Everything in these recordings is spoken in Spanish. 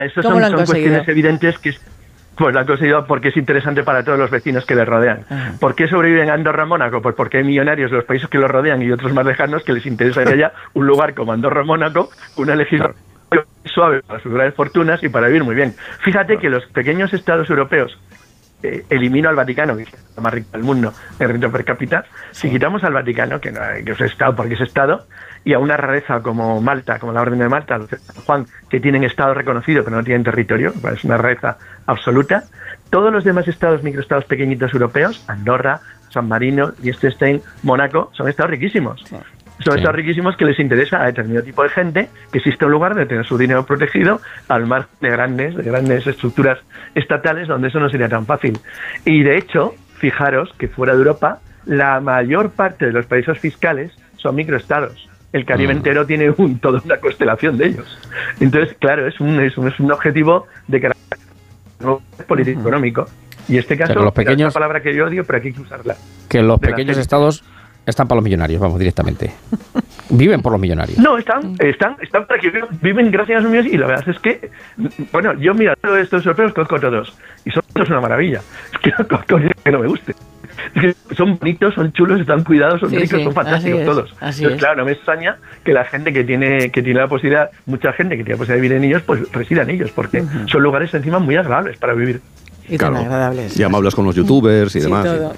Eso ¿Cómo lo han son conseguido? cuestiones evidentes que pues lo han conseguido porque es interesante para todos los vecinos que les rodean. Ajá. ¿Por qué sobreviven Andorra, Mónaco? Pues porque hay millonarios de los países que los rodean y otros más lejanos que les interesa que haya un lugar como Andorra, Mónaco, una legislación suave para sus grandes fortunas y para vivir muy bien. Fíjate que los pequeños estados europeos, elimino al Vaticano, que es el más rico del mundo en renta per cápita, si quitamos al Vaticano, que es Estado porque es Estado, y a una rareza como Malta, como la Orden de Malta, los de San Juan, que tienen Estado reconocido pero no tienen territorio, pues es una rareza absoluta, todos los demás estados, microestados pequeñitos europeos, Andorra, San Marino, Liechtenstein, Mónaco, son estados riquísimos. Son estados riquísimos que les interesa a determinado tipo de gente que existe un lugar de tener su dinero protegido al margen de grandes estructuras estatales donde eso no sería tan fácil. Y de hecho, fijaros que fuera de Europa, la mayor parte de los paraísos fiscales son microestados. El Caribe entero tiene toda una constelación de ellos. Entonces, claro, es un objetivo de carácter político-económico. Y este caso, los pequeños, es una palabra que yo odio, pero aquí hay que usarla. Que los pequeños estados están para los millonarios, vamos, directamente. Viven por los millonarios. No, están para que viven gracias a los millonarios y la verdad es que, bueno, yo mira, todos estos europeos conozco todos y son todos una maravilla. Es que no conozco que no me guste. Es que son bonitos, son chulos, están cuidados, son ricos, son fantásticos todos. Entonces, claro, no me extraña que la gente que tiene la posibilidad, mucha gente que tiene la posibilidad de vivir en ellos, pues resida en ellos, porque son lugares encima muy agradables para vivir. Y tan agradables. Y amables con los youtubers y demás. Todo.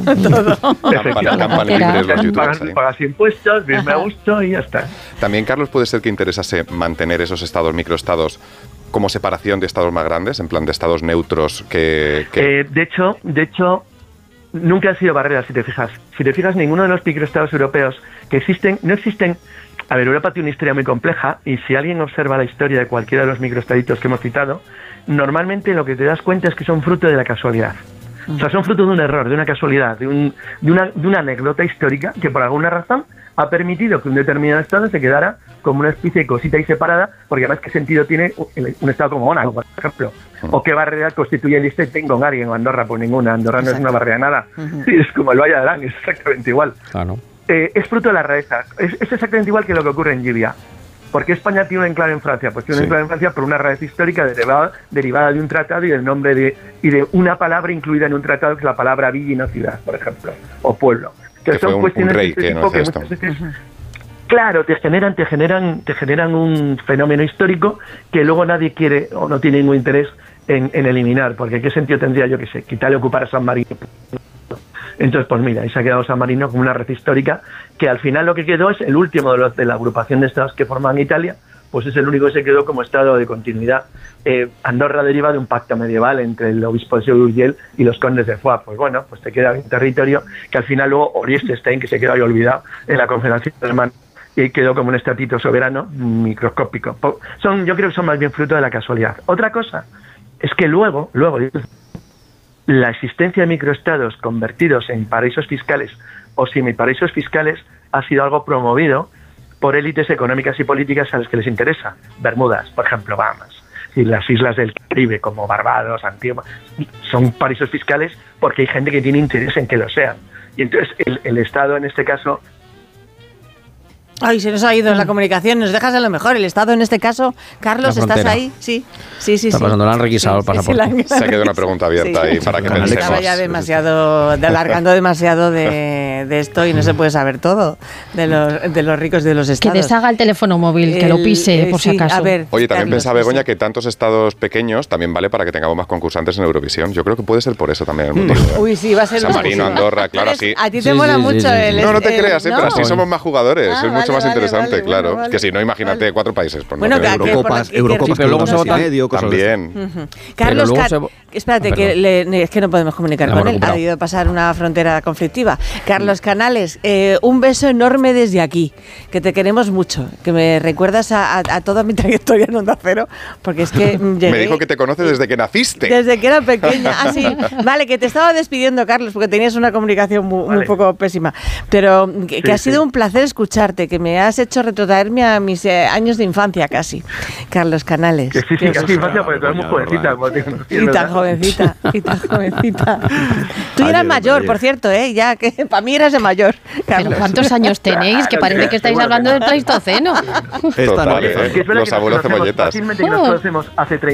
Pagas impuestos, vives a gusto y ya está. También, Carlos, puede ser que interesase mantener esos estados, microestados, como separación de estados más grandes, en plan de estados neutros que... De hecho, nunca han sido barreras, si te fijas. Si te fijas, ninguno de los microestados europeos que existen, no existen... A ver, Europa tiene una historia muy compleja y si alguien observa la historia de cualquiera de los microestaditos que hemos citado, normalmente lo que te das cuenta es que son fruto de la casualidad. O sea, son fruto de un error, de una casualidad, de una anécdota histórica que por alguna razón ha permitido que un determinado estado se quedara como una especie de cosita ahí separada, porque además qué sentido tiene un estado como Mónaco, por ejemplo, o qué barrera constituye Liechtenstein con alguien o Andorra, pues ninguna. Andorra no es una barrera nada, sí, es como el Valle de Arán, es exactamente igual. Claro. Es fruto de la rareza, es exactamente igual que lo que ocurre en Llivia. ¿Por qué España tiene un enclave en Francia? Pues tiene un enclave en Francia por una rareza histórica derivada de un tratado y del nombre y de una palabra incluida en un tratado, que es la palabra villa y no ciudad, por ejemplo, o pueblo. Que fue un rey que no hace esto. Claro, te generan un fenómeno histórico que luego nadie quiere o no tiene ningún interés en eliminar, porque ¿qué sentido tendría, yo qué sé, quitarle ocupar a San Marino? Entonces, pues mira, ahí se ha quedado San Marino como una red histórica que al final lo que quedó es el último de la agrupación de estados que forman Italia, pues es el único que se quedó como estado de continuidad. Andorra deriva de un pacto medieval entre el obispo de Segur-Urgell y los condes de Foix. Pues bueno, pues te queda un territorio que al final luego Liechtenstein, que se quedó ahí olvidado en la Confederación Alemana, y quedó como un estatito soberano microscópico. Yo creo que son más bien fruto de la casualidad. Otra cosa es que luego la existencia de microestados convertidos en paraísos fiscales o semiparaísos fiscales ha sido algo promovido por élites económicas y políticas a las que les interesa. Bermudas, por ejemplo, Bahamas, y las islas del Caribe como Barbados, Antigua, son paraísos fiscales porque hay gente que tiene interés en que lo sean. Y entonces el Estado en este caso... Ay, se nos ha ido la comunicación, nos dejas a lo mejor. El Estado en este caso, Carlos, ¿estás ahí? Sí. Está pasando, le han requisado el pasaporte. Se ha quedado una pregunta abierta ahí para que pensemos. Estaba ya alargando demasiado de esto y no se puede saber todo de los ricos de los estados. Que deshaga el teléfono móvil, que lo pise por si acaso. A ver, oye, también Carlos, pensaba, Begoña, que tantos estados pequeños también vale para que tengamos más concursantes en Eurovisión. Yo creo que puede ser por eso también el motivo. Uy, sí, va a ser San Marino, Andorra, claro, así. A ti te mola mucho el... No te creas, pero así somos más jugadores. Es mucho más interesante, claro. Vale. Es que si no, imagínate 4 países. Pues bueno, no Eurocopas, pero luego se votan medio, cosas también. Carlos, espérate, es que no podemos comunicar con él. Ha ido a pasar una frontera conflictiva. Carlos Canales, un beso enorme desde aquí, que te queremos mucho, que me recuerdas a toda mi trayectoria en Onda Cero, porque es que llegué, me dijo que te conoces desde que naciste. Desde que era pequeña. Ah, sí. Vale, que te estaba despidiendo, Carlos, porque tenías una comunicación muy poco pésima. Pero que ha sido un placer escucharte, que me has hecho retrotraerme a mis años de infancia casi. Carlos Canales. Que sí, casi infancia, porque tú eres muy jovencita. Y tan jovencita. Tú eras mayor, por cierto, ya que para mí eras de mayor, Carlos. ¿Cuántos años tenéis? Que parece que estáis hablando del Pleistoceno. Total, los abuelos cebolletas. Fácilmente que nos conocemos hace 30